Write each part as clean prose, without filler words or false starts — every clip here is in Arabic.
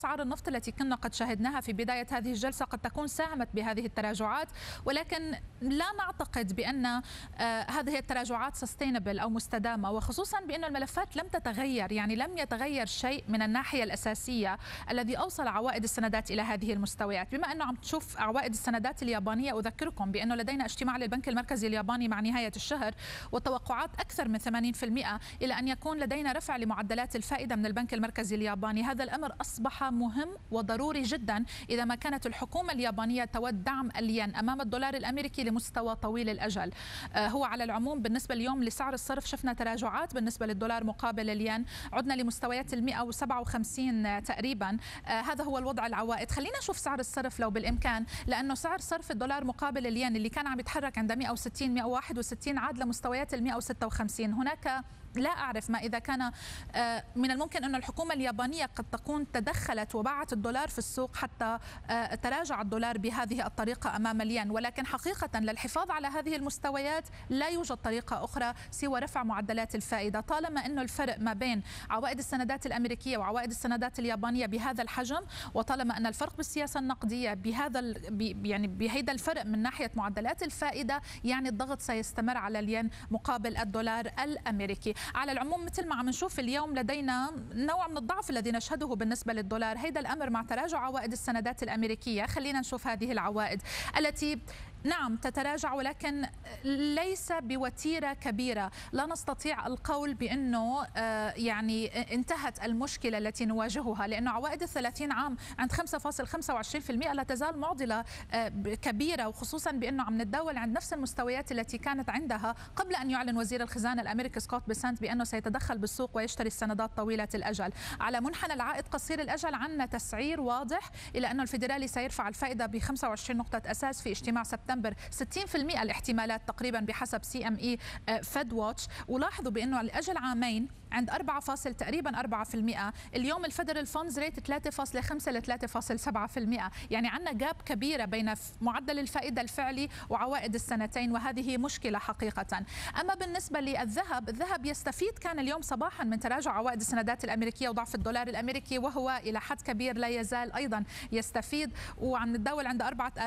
أسعار النفط التي كنا قد شاهدناها في بداية هذه الجلسة قد تكون ساهمت بهذه التراجعات، ولكن لا نعتقد بأن هذه التراجعات سستينبل أو مستدامة، وخصوصا بأن الملفات لم تتغير، يعني لم يتغير شيء من الناحية الأساسية الذي أوصل عوائد السندات إلى هذه المستويات. بما أنه عم تشوف عوائد السندات اليابانية، أذكركم بأنه لدينا اجتماع للبنك المركزي الياباني مع نهاية الشهر، والتوقعات أكثر من 80% إلى أن يكون لدينا رفع لمعدلات الفائدة من البنك المركزي الياباني. هذا الأمر أصبح مهم وضروري جدا إذا ما كانت الحكومة اليابانية تود دعم الين أمام الدولار الأمريكي لمستوى طويل الأجل. هو على العموم بالنسبة اليوم لسعر الصرف شفنا تراجعات بالنسبة للدولار مقابل الين، عدنا لمستويات 157 تقريبا. هذا هو الوضع العوائد. خلينا نشوف سعر الصرف لو بالإمكان، لأنه سعر صرف الدولار مقابل الين اللي كان عم يتحرك عند 160 161 عاد لمستويات 156. هناك لا أعرف ما إذا كان من الممكن أن الحكومة اليابانية قد تكون تدخلت وباعت الدولار في السوق حتى تراجع الدولار بهذه الطريقة أمام الين، ولكن حقيقة للحفاظ على هذه المستويات لا يوجد طريقة أخرى سوى رفع معدلات الفائدة. طالما أنه الفرق ما بين عوائد السندات الأمريكية وعوائد السندات اليابانية بهذا الحجم، وطالما أن الفرق بالسياسة النقدية بهذا الفرق من ناحية معدلات الفائدة، يعني الضغط سيستمر على الين مقابل الدولار الأمريكي. على العموم مثل ما عم نشوف اليوم لدينا نوع من الضعف الذي نشهده بالنسبة للدولار، هيدا الأمر مع تراجع عوائد السندات الأمريكية. خلينا نشوف هذه العوائد التي نعم تتراجع، ولكن ليس بوتيرة كبيرة. لا نستطيع القول بأنه يعني انتهت المشكلة التي نواجهها، لأنه عوائد 30 عام عند 5.25% لا تزال معضلة كبيرة، وخصوصا بأنه عم نتداول عند نفس المستويات التي كانت عندها قبل أن يعلن وزير الخزانة الأمريكي سكوت بيسنت بأنه سيتدخل بالسوق ويشتري السندات طويلة الأجل. على منحنى العائد قصير الأجل عندنا تسعير واضح إلى أنه الفيدرالي سيرفع الفائدة ب 25 نقطة أساس في اجتماع سبتمبر. 60% الاحتمالات تقريبا بحسب CME فيد واتش. ولاحظوا بأنه الأجل عامين عند 4 تقريبا 4%. اليوم الفيدرال فاندز ريت 3.5 ل 3.7%، يعني عندنا جاب كبيرة بين معدل الفائدة الفعلي وعوائد السنتين، وهذه مشكلة حقيقة. أما بالنسبة للذهب، الذهب يستفيد كان اليوم صباحا من تراجع عوائد السندات الأمريكية وضعف الدولار الأمريكي، وهو إلى حد كبير لا يزال أيضا يستفيد، وعم نتداول عند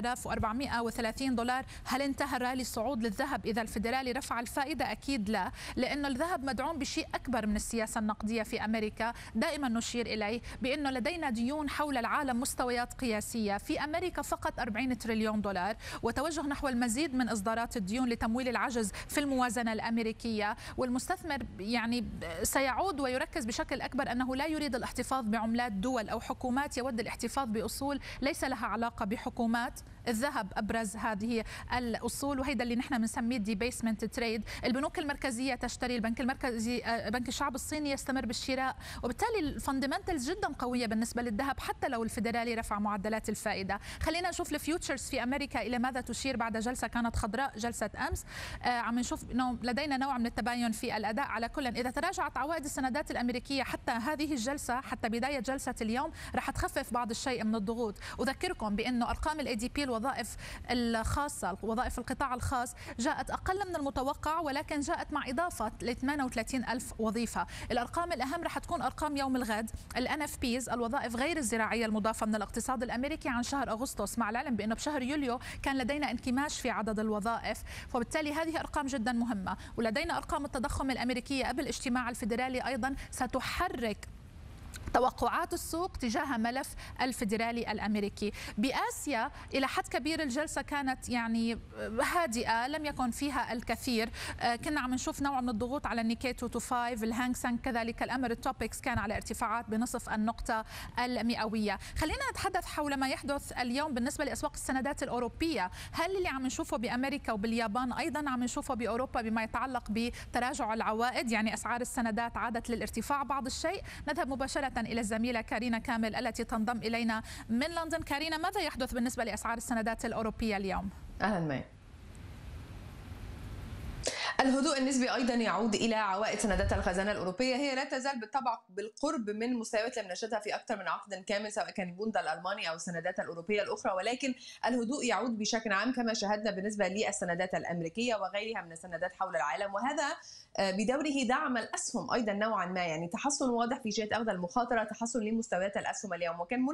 4430 دولار. هل انتهى الرالي الصعود للذهب إذا الفيدرالي رفع الفائدة؟ أكيد لا، لأنه الذهب مدعوم بشيء أكبر من السياسة النقدية في أمريكا. دائما نشير إليه بأنه لدينا ديون حول العالم مستويات قياسية، في أمريكا فقط 40 تريليون دولار، وتوجه نحو المزيد من إصدارات الديون لتمويل العجز في الموازنة الأمريكية. والمستثمر يعني سيعود ويركز بشكل أكبر أنه لا يريد الاحتفاظ بعملات دول أو حكومات، يود الاحتفاظ بأصول ليس لها علاقة بحكومات. الذهب أبرز هذه الأصول، وهيدا اللي نحن بنسميه ديبيسمنت تريد. البنوك المركزية تشتري، البنك المركزي بنك الشعب الصيني يستمر بالشراء، وبالتالي الفاندمنتالز جدا قوية بالنسبة للذهب حتى لو الفيدرالي رفع معدلات الفائدة. خلينا نشوف الفيوتشرز في أمريكا إلى ماذا تشير بعد جلسة كانت خضراء جلسة أمس. عم نشوف إنه لدينا نوع من التباين في الأداء. على كل إذا تراجعت عوائد السندات الأمريكية حتى هذه الجلسة، حتى بداية جلسة اليوم، رح تخفف بعض الشيء من الضغوط. أذكركم بأنه أرقام الADP الوظائف الخاصة، وظائف القطاع الخاص، جاءت أقل من المتوقع، ولكن جاءت مع إضافة ل 38 ألف وظيفة. الأرقام الأهم رح تكون أرقام يوم الغد، الNFPs الوظائف غير الزراعية المضافة من الاقتصاد الأمريكي عن شهر أغسطس، مع العلم بأنه بشهر يوليو كان لدينا انكماش في عدد الوظائف، وبالتالي هذه أرقام جدا مهمة. ولدينا أرقام التضخم الأمريكية قبل اجتماع الفيدرالي أيضا ستحرك توقعات السوق تجاه ملف الفيدرالي الأمريكي. بآسيا إلى حد كبير الجلسة كانت يعني هادئة، لم يكن فيها الكثير. كنا عم نشوف نوع من الضغوط على النيكي 225، الهانغ سنغ كذلك الأمر. التوبكس كان على ارتفاعات بنصف النقطة المئوية. خلينا نتحدث حول ما يحدث اليوم بالنسبة لأسواق السندات الأوروبية. هل اللي عم نشوفه بأمريكا وباليابان أيضا عم نشوفه بأوروبا بما يتعلق بتراجع العوائد، يعني أسعار السندات عادت للارتفاع بعض الشيء؟ نذهب مباشرة إلى الزميلة كارينا كامل التي تنضم إلينا من لندن. كارينا، ماذا يحدث بالنسبة لأسعار السندات الأوروبية اليوم؟ أهلا مي. الهدوء النسبي أيضًا يعود إلى عوائد سندات الخزانة الأوروبية، هي لا تزال بالطبع بالقرب من مستويات لم نشهدها في أكثر من عقد كامل سواء كان البوند الألماني أو السندات الأوروبية الأخرى، ولكن الهدوء يعود بشكل عام كما شاهدنا بالنسبة للسندات الأمريكية وغيرها من السندات حول العالم، وهذا بدوره دعم الأسهم أيضًا نوعًا ما، يعني تحسن واضح في جهة أخذ المخاطرة، تحسن لمستويات الأسهم اليوم، وكان